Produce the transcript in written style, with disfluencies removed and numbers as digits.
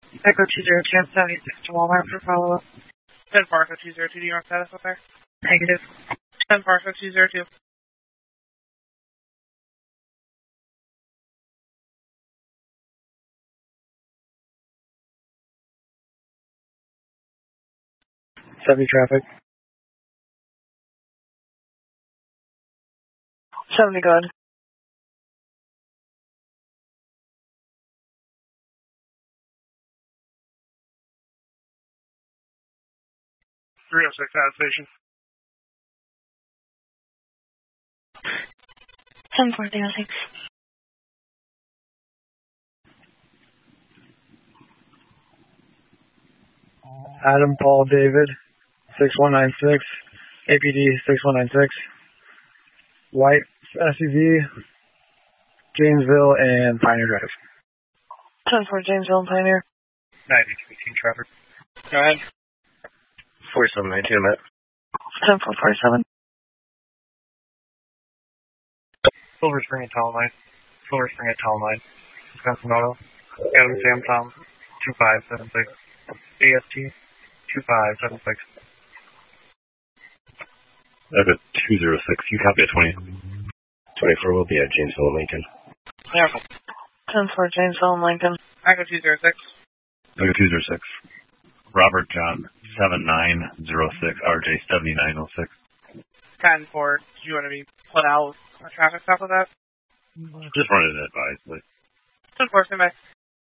Echo 202, 76 to Walmart for follow-up. 10 Parco 202, do you want status up there? Negative. 10 Parco 202. Traffic. 70 good. Out of station. 10-4, 306. Adam Paul David, 6196. APD 6196. White SUV, Janesville and Pioneer Drive. 10-4, Janesville and Pioneer. 90-18 traffic. Go ahead. 4792, Matt. 10-4, 47. Silver Spring at Tall Line. Silver Spring at Tall Line. Wisconsin Auto. Adam Sam Tom 2576. AST 2576. Echo 206, you copy at 20. 24 will be at Janesville and Lincoln. Miracle. 10-4, Janesville and Lincoln. Echo 206. Echo 206. Robert John 7906, RJ 7906. 10-4, do you want to be put out a traffic stop with that? Just run it at advice, please. 10-4, stand by.